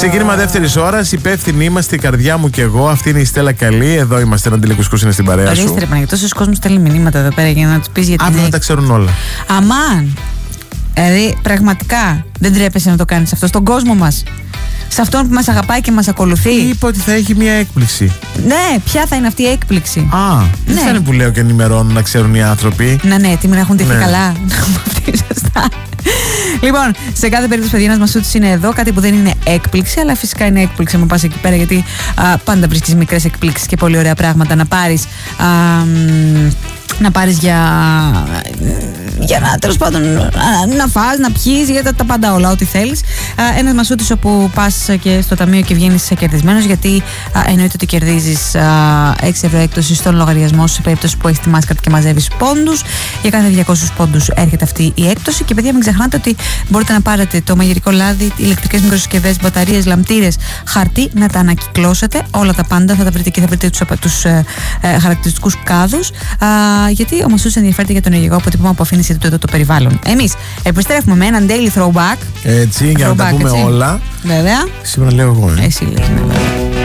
Ξεκίνημα δεύτερης ώρας. Υπεύθυνοι είμαστε, η καρδιά μου και εγώ. Αυτή είναι η Στέλλα Καλή. Εδώ είμαστε. Ένα Αντιλικουσκούς είναι στην παρέα σου. Ορίστε, Παναγιώτη, τόσος κόσμος στέλνει μηνύματα εδώ πέρα για να τους πεις γιατί. Αύριο να τα ξέρουν όλα. Αμάν! Δηλαδή, πραγματικά δεν τρέπεσαι να το κάνεις αυτό στον κόσμο μας. Σε αυτόν που μας αγαπάει και μας ακολουθεί. Είπε ότι θα έχει μια έκπληξη. Ναι, ποια θα είναι αυτή η έκπληξη? Δεν θα είναι που λέω και ενημερώνουν να ξέρουν οι άνθρωποι. Ναι, έτοιμοι να έχουν τύχει καλά. Ναι. Σωστά. Λοιπόν, σε κάθε περίπτωση, παιδιά, ένας Μασούτης είναι εδώ. Κάτι που δεν είναι έκπληξη, αλλά φυσικά είναι έκπληξη να πας εκεί πέρα, γιατί πάντα βρίσκεις μικρές εκπλήξεις και πολύ ωραία πράγματα να πάρεις. Να πάρεις για να, τέλος πάντων, να φας, να πιείς, για τα πάντα όλα, ό,τι θέλεις. Ένας Μασούτης όπου πας και στο ταμείο και βγαίνεις κερδισμένος, γιατί εννοείται ότι κερδίζεις 6 ευρώ έκπτωση στον λογαριασμό σου σε περίπτωση που έχεις τη μάσκα και μαζεύεις πόντους. Για κάθε 200 πόντους έρχεται αυτή η έκπτωση. Και παιδιά, μην ξεχνάτε ότι μπορείτε να πάρετε το μαγειρικό λάδι, ηλεκτρικές μικροσυσκευές, μπαταρίες, λαμπτήρες, χαρτί, να τα ανακυκλώσετε. Όλα τα πάντα θα τα βρείτε και θα βρείτε τους χαρακτηριστικούς κάδους. Γιατί ο Μασούτης ενδιαφέρεται για τον ενεργικό αποτύπωμα που αφήνει εδώ το περιβάλλον. Εμείς επιστρέφουμε με έναν daily throwback. Έτσι, για να τα πούμε όλα. Βέβαια. Σήμερα λέω εγώ. Εσύ λες, ναι, βέβαια.